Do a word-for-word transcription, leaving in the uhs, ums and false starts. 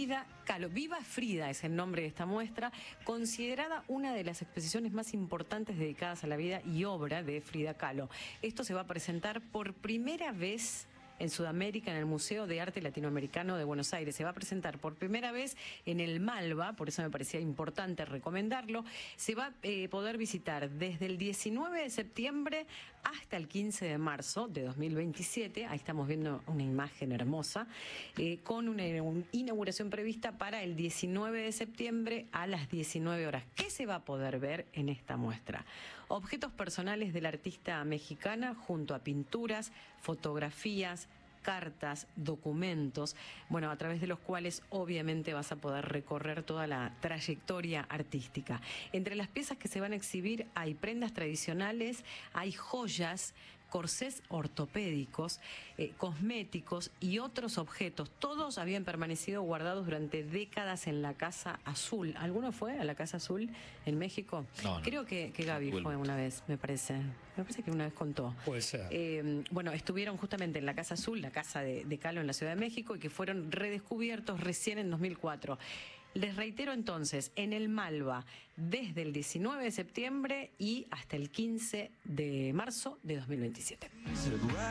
Frida Kahlo. Viva Frida es el nombre de esta muestra, considerada una de las exposiciones más importantes dedicadas a la vida y obra de Frida Kahlo. Esto se va a presentar por primera vez en Sudamérica, en el Museo de Arte Latinoamericano de Buenos Aires. Se va a presentar por primera vez en el Malva, por eso me parecía importante recomendarlo. Se va a eh, poder visitar desde el diecinueve de septiembre hasta el quince de marzo de dos mil veintisiete. Ahí estamos viendo una imagen hermosa, eh, con una inauguración prevista para el diecinueve de septiembre a las diecinueve horas. ¿Qué se va a poder ver en esta muestra? Objetos personales de la artista mexicana junto a pinturas, fotografías, cartas, documentos, bueno, a través de los cuales obviamente vas a poder recorrer toda la trayectoria artística. Entre las piezas que se van a exhibir hay prendas tradicionales, hay joyas, corsés ortopédicos, eh, cosméticos y otros objetos. Todos habían permanecido guardados durante décadas en la Casa Azul. ¿Alguno fue a la Casa Azul en México? No, no. Creo que, que Gaby no, fue una vez, me parece. Me parece que una vez contó. Puede ser. Eh, bueno, estuvieron justamente en la Casa Azul, la casa de, de Kahlo en la Ciudad de México, y que fueron redescubiertos recién en dos mil cuatro. Les reitero entonces, en el Malva, desde el diecinueve de septiembre y hasta el quince de marzo de dos mil veintisiete.